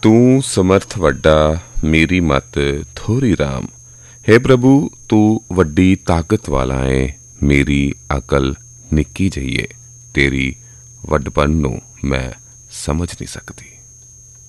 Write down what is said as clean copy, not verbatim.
ਤੂੰ ਸਮਰਥ ਵੱਡਾ, ਮੇਰੀ ਮਤ ਥੋੜ੍ਹੀ ਰਾਮ। ਹੇ ਪ੍ਰਭੂ, ਤੂੰ ਵੱਡੀ ਤਾਕਤ ਵਾਲਾ ਏ, ਮੇਰੀ ਅਕਲ ਨਿੱਕੀ ਜਿਹੀ ਏ। ਤੇਰੀ ਵੱਡਪਨ ਨੂੰ ਮੈਂ ਸਮਝ ਨਹੀਂ ਸਕਦੀ।